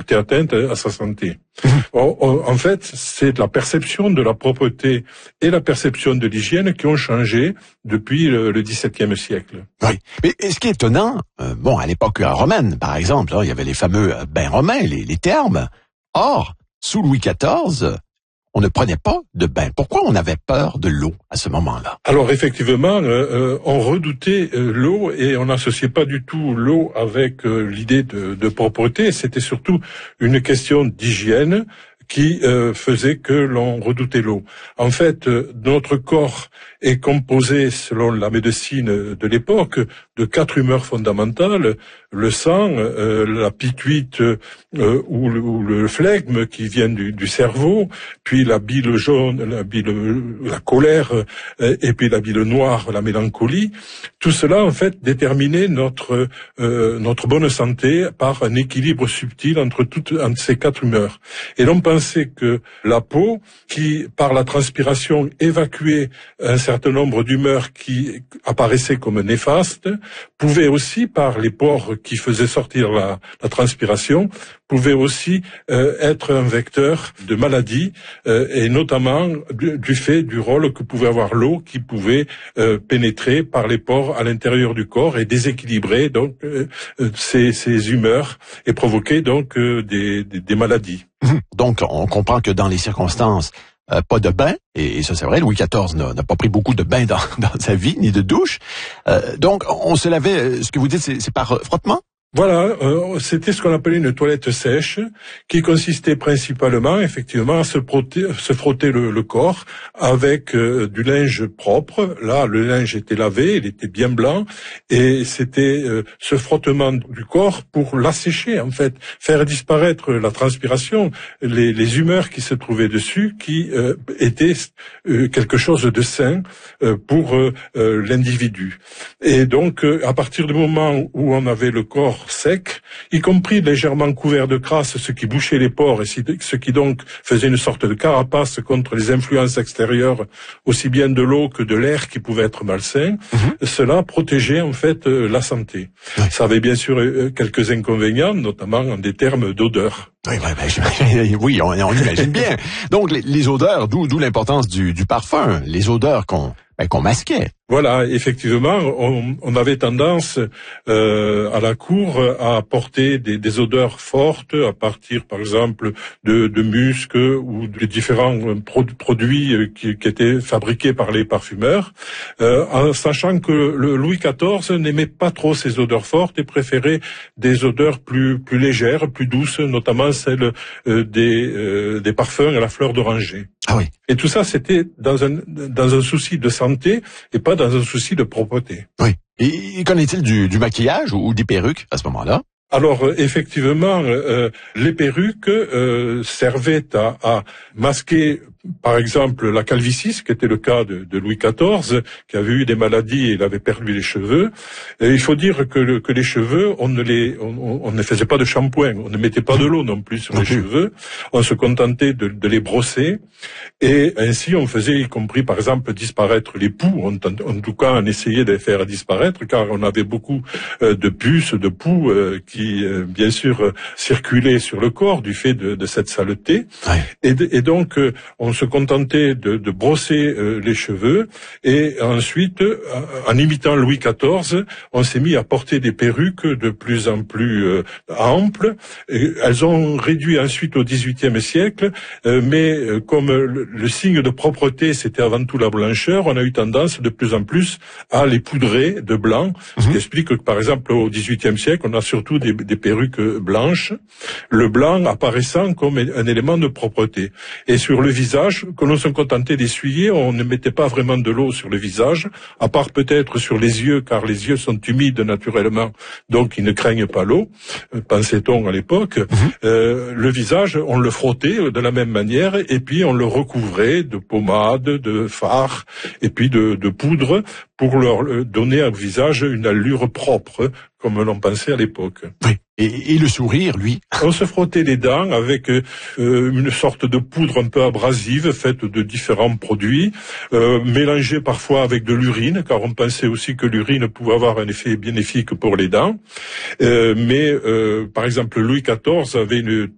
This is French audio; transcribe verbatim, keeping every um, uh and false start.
porter atteinte à sa santé. En fait, c'est la perception de la propreté et la perception de l'hygiène qui ont changé depuis le, le dix-septième siècle. Oui, mais ce qui est étonnant, euh, bon, à l'époque romaine, par exemple, hein, il y avait les fameux bains romains, les, les thermes. Or, sous Louis quatorze, on ne prenait pas de bain. Pourquoi on avait peur de l'eau à ce moment-là? Alors effectivement, euh, on redoutait euh, l'eau et on n'associait pas du tout l'eau avec euh, l'idée de, de propreté. C'était surtout une question d'hygiène qui euh, faisait que l'on redoutait l'eau. En fait, euh, notre corps est composé, selon la médecine de l'époque, de quatre humeurs fondamentales: le sang, euh, la pituite euh, ou, le, ou le flegme qui vient du, du cerveau, puis la bile jaune, la bile, la colère, euh, et puis la bile noire, la mélancolie. Tout cela, en fait, déterminait notre euh, notre bonne santé par un équilibre subtil entre toutes entre ces quatre humeurs. Et l'on pensait que la peau, qui par la transpiration évacuait un certain nombre d'humeurs qui apparaissaient comme néfastes, pouvait aussi, par les pores qui faisaient sortir la, la transpiration, pouvait aussi euh, être un vecteur de maladies, euh, et notamment du, du fait du rôle que pouvait avoir l'eau, qui pouvait euh, pénétrer par les pores à l'intérieur du corps et déséquilibrer donc euh, ces, ces humeurs et provoquer donc euh, des, des, des maladies. Donc, on comprend que dans les circonstances, euh, pas de bain, et, et ça c'est vrai, Louis quatorze n'a, n'a pas pris beaucoup de bains dans, dans sa vie, ni de douche. Euh, donc, on se lavait, ce que vous dites, c'est, c'est par frottement? Voilà, euh, c'était ce qu'on appelait une toilette sèche, qui consistait principalement, effectivement, à se frotter, se frotter le, le corps avec euh, du linge propre. Là, le linge était lavé, il était bien blanc, et c'était euh, ce frottement du corps pour l'assécher, en fait, faire disparaître la transpiration, les, les humeurs qui se trouvaient dessus, qui euh, étaient euh, quelque chose de sain euh, pour euh, euh, l'individu. Et donc, euh, à partir du moment où on avait le corps sec, y compris légèrement couvert de crasse, ce qui bouchait les pores et ce qui donc faisait une sorte de carapace contre les influences extérieures, aussi bien de l'eau que de l'air qui pouvait être malsain. Mmh. Cela protégeait en fait la santé. Oui. Ça avait bien sûr quelques inconvénients, notamment en des termes d'odeur. Oui, oui, ben, oui, on, on imagine bien. Donc les, les odeurs, d'où, d'où l'importance du, du parfum, les odeurs qu'on, ben, qu'on masquait. Voilà, effectivement, on, on avait tendance euh, à la cour à porter des, des odeurs fortes à partir, par exemple, de, de musc ou de différents pro- produits qui, qui étaient fabriqués par les parfumeurs, euh, en sachant que le Louis quatorze n'aimait pas trop ces odeurs fortes et préférait des odeurs plus plus légères, plus douces, notamment celles euh, des euh, des parfums à la fleur d'oranger. Ah oui. Et tout ça, c'était dans un dans un souci de santé et pas dans un souci de propreté. Oui. Et qu'en est-il du, du maquillage ou, ou des perruques à ce moment-là? Alors effectivement, euh, les perruques euh, servaient à, à masquer, par exemple, la calvitie, ce qui était le cas de, de Louis quatorze, qui avait eu des maladies et il avait perdu les cheveux. Et il faut dire que, le, que les cheveux, on ne les, on, on ne faisait pas de shampoing, on ne mettait pas de l'eau non plus sur les cheveux. On se contentait de, de les brosser et ainsi on faisait, y compris par exemple, disparaître les poux. On, en tout cas, on essayait de les faire disparaître car on avait beaucoup euh, de puces, de poux euh, qui qui, euh, bien sûr, euh, circulait sur le corps du fait de, de cette saleté. Ouais. Et, de, et donc, euh, on se contentait de, de brosser euh, les cheveux. Et ensuite, euh, en imitant Louis quatorze, on s'est mis à porter des perruques de plus en plus euh, amples. Et elles ont réduit ensuite au dix-huitième siècle, euh, mais euh, comme le, le signe de propreté, c'était avant tout la blancheur, on a eu tendance de plus en plus à les poudrer de blanc, mmh. Ce qui explique que, par exemple, au dix-huitième siècle, on a surtout des des perruques blanches, le blanc apparaissant comme un élément de propreté. Et sur le visage, que l'on se contentait d'essuyer, on ne mettait pas vraiment de l'eau sur le visage, à part peut-être sur les yeux, car les yeux sont humides naturellement, donc ils ne craignent pas l'eau, pensait-on à l'époque. Mmh. Euh, le visage, on le frottait de la même manière, et puis on le recouvrait de pommade, de fard, et puis de, de poudre, pour leur donner au visage une allure propre, comme l'on pensait à l'époque. Oui. Et, et le sourire, lui? On se frottait les dents avec euh, une sorte de poudre un peu abrasive, faite de différents produits, euh, mélangée parfois avec de l'urine, car on pensait aussi que l'urine pouvait avoir un effet bénéfique pour les dents. Euh, mais, euh, par exemple, Louis quatorze avait une